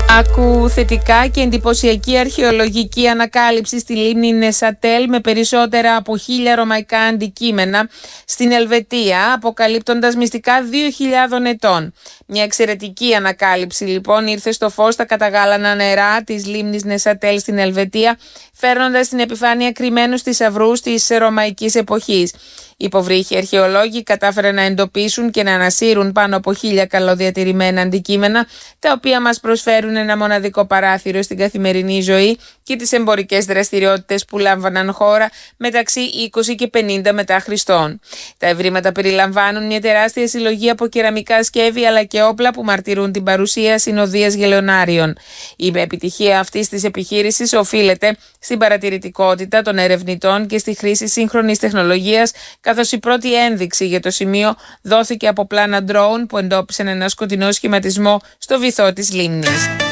Άκου θετικά και εντυπωσιακή αρχαιολογική ανακάλυψη στη λίμνη Νεσατέλ με περισσότερα από 1.000 ρωμαϊκά αντικείμενα στην Ελβετία, αποκαλύπτοντας μυστικά 2.000 ετών. Μια εξαιρετική ανακάλυψη λοιπόν ήρθε στο φως στα καταγάλανα νερά της λίμνης Νεσατέλ στην Ελβετία, φέρνοντας στην επιφάνεια κρυμμένους θησαυρούς της ρωμαϊκής εποχής. Οι υποβρύχοι αρχαιολόγοι κατάφεραν να εντοπίσουν και να ανασύρουν πάνω από 1.000 καλοδιατηρημένα αντικείμενα, τα οποία μας προσφέρουν ένα μοναδικό παράθυρο στην καθημερινή ζωή και τις εμπορικές δραστηριότητες που λάμβαναν χώρα μεταξύ 20 και 50 μετά Χριστόν. Τα ευρήματα περιλαμβάνουν μια τεράστια συλλογή από κεραμικά σκεύη αλλά και όπλα που μαρτυρούν την παρουσία συνοδείας γελεωνάριων. Η επιτυχία αυτής της επιχείρησης οφείλεται στην παρατηρητικότητα των ερευνητών και στη χρήση σύγχρονης τεχνολογίας, καθώς η πρώτη ένδειξη για το σημείο δόθηκε από πλάνα drone που εντόπισαν ένα σκοτεινό σχηματισμό στο βυθό της λίμνης.